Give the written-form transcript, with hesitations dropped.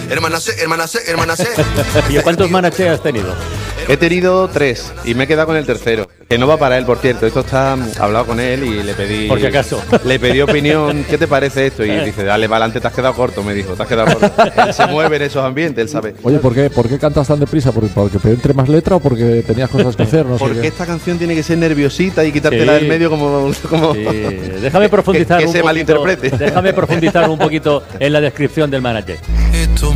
hermanase. ¿Y cuántos manache has tenido? He tenido 3 y me he quedado con el tercero. Que no va para él, por cierto. Esto está hablado con él y le pedí. Por si acaso. Le pedí opinión. ¿Qué te parece esto? Y dice, dale para adelante, te has quedado corto, me dijo. Te has quedado corto. Él se mueve en esos ambientes, él sabe. Oye, ¿por qué cantas tan deprisa? ¿Porque entre más letra o porque tenías cosas que hacer? No sé Porque qué. esta canción tiene que ser nerviosita y quitártela del medio como Sí. Déjame profundizar que un se poquito. malinterprete. Déjame profundizar un poquito en la descripción del manager. Esto